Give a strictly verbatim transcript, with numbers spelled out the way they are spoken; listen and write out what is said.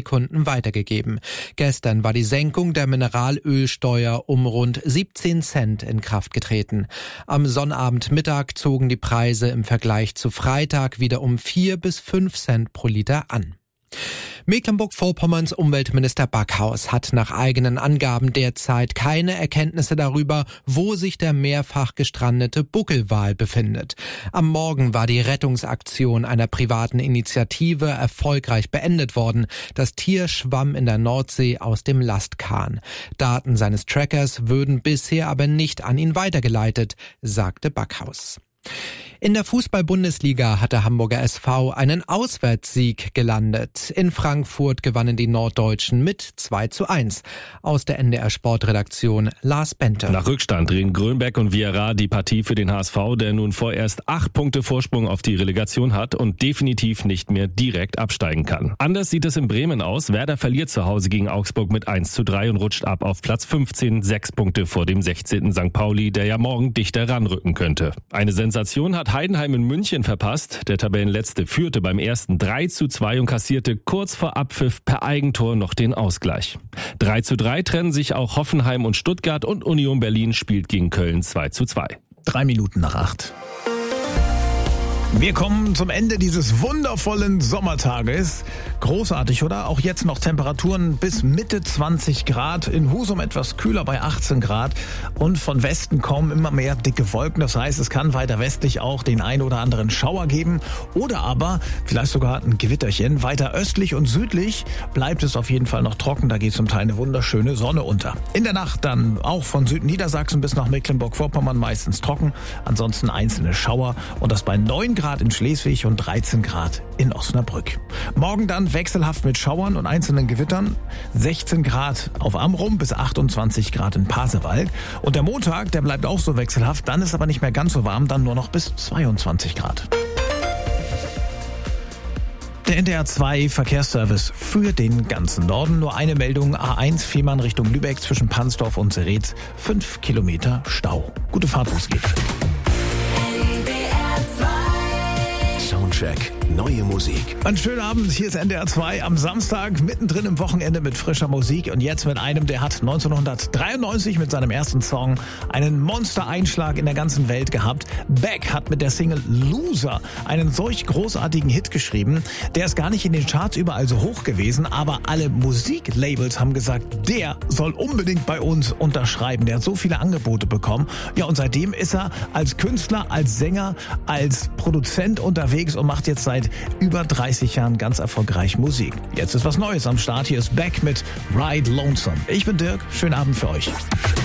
Endkunden weitergegeben. Gestern war die Senkung der Mineralölsteuer um rund siebzehn Cent in Kraft getreten. Am Sonnabendmittag zogen die Preise im Vergleich zu Freitag wieder um vier bis fünf Cent pro Liter an. Mecklenburg-Vorpommerns Umweltminister Backhaus hat nach eigenen Angaben derzeit keine Erkenntnisse darüber, wo sich der mehrfach gestrandete Buckelwal befindet. Am Morgen war die Rettungsaktion einer privaten Initiative erfolgreich beendet worden. Das Tier schwamm in der Nordsee aus dem Lastkahn. Daten seines Trackers würden bisher aber nicht an ihn weitergeleitet, sagte Backhaus. In der Fußball-Bundesliga hat der Hamburger S V einen Auswärtssieg gelandet. In Frankfurt gewannen die Norddeutschen mit zwei zu eins. Aus der N D R-Sportredaktion Lars Bente. Nach Rückstand drehen Grönbeck und Vieira die Partie für den H S V, der nun vorerst acht Punkte Vorsprung auf die Relegation hat und definitiv nicht mehr direkt absteigen kann. Anders sieht es in Bremen aus. Werder verliert zu Hause gegen Augsburg mit eins zu drei und rutscht ab auf Platz fünfzehn, sechs Punkte vor dem sechzehnten Sankt Pauli, der ja morgen dichter ranrücken könnte. Eine Sensation hat Heidenheim in München verpasst. Der Tabellenletzte führte beim ersten drei zu zwei und kassierte kurz vor Abpfiff per Eigentor noch den Ausgleich. drei zu drei trennen sich auch Hoffenheim und Stuttgart und Union Berlin spielt gegen Köln zwei zu zwei. Drei Minuten nach acht. Wir kommen zum Ende dieses wundervollen Sommertages. Großartig, oder? Auch jetzt noch Temperaturen bis Mitte zwanzig Grad. In Husum etwas kühler bei achtzehn Grad. Und von Westen kommen immer mehr dicke Wolken. Das heißt, es kann weiter westlich auch den ein oder anderen Schauer geben. Oder aber vielleicht sogar ein Gewitterchen. Weiter östlich und südlich bleibt es auf jeden Fall noch trocken. Da geht zum Teil eine wunderschöne Sonne unter. In der Nacht dann auch von Südniedersachsen bis nach Mecklenburg-Vorpommern meistens trocken. Ansonsten einzelne Schauer. Und das bei neun Grad in Schleswig und dreizehn Grad in Osnabrück. Morgen dann wechselhaft mit Schauern und einzelnen Gewittern. sechzehn Grad auf Amrum bis achtundzwanzig Grad in Pasewalk. Und der Montag, der bleibt auch so wechselhaft. Dann ist aber nicht mehr ganz so warm, dann nur noch bis zweiundzwanzig Grad. Der N D R zwei Verkehrsservice für den ganzen Norden. Nur eine Meldung, A eins Fehmarn Richtung Lübeck zwischen Pansdorf und Seretz. Fünf Kilometer Stau. Gute Fahrt, wo es geht. Soundcheck, neue Musik. Einen schönen Abend, hier ist N D R zwei am Samstag, mittendrin im Wochenende mit frischer Musik und jetzt mit einem, der hat neunzehnhundertdreiundneunzig mit seinem ersten Song einen Monster-Einschlag in der ganzen Welt gehabt. Beck hat mit der Single Loser einen solch großartigen Hit geschrieben, der ist gar nicht in den Charts überall so hoch gewesen, aber alle Musiklabels haben gesagt, der soll unbedingt bei uns unterschreiben, der hat so viele Angebote bekommen. Ja, und seitdem ist er als Künstler, als Sänger, als Produzent unterwegs und macht jetzt seit über dreißig Jahren ganz erfolgreich Musik. Jetzt ist was Neues am Start. Hier ist Beck mit Ride Lonesome. Ich bin Dirk. Schönen Abend für euch.